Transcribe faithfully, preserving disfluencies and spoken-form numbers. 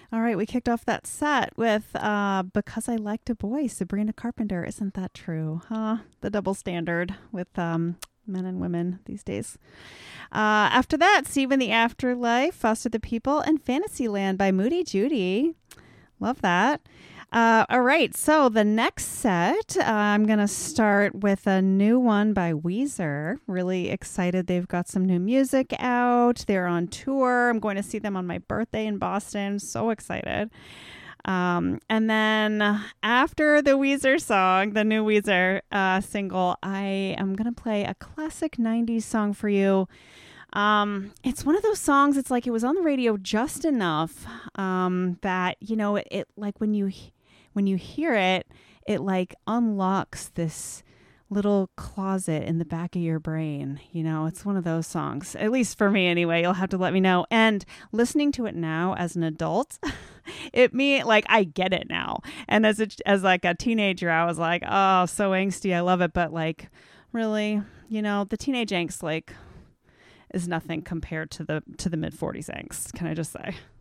All right, we kicked off that set with uh, Because I Liked a Boy, Sabrina Carpenter. Isn't that true? Huh? The double standard with um, men and women these days. Uh, after that, Steve in the Afterlife, Foster the People, and Fantasyland by Moody Judy. Love that. Uh, all right, so the next set, uh, I'm going to start with a new one by Weezer. Really excited. They've got some new music out. They're on tour. I'm going to see them on my birthday in Boston. So excited. Um, and then after the Weezer song, the new Weezer uh, single, I am going to play a classic nineties song for you. Um, it's one of those songs, it's like it was on the radio just enough um, that, you know, it, it like when you when you hear it, it like unlocks this little closet in the back of your brain. You know, it's one of those songs, at least for me anyway. You'll have to let me know. And listening to it now as an adult, it me like I get it now. And as a, as like a teenager, I was like, oh, so angsty. I love it. But like, really, you know, the teenage angst like is nothing compared to the to the mid forties angst. Can I just say?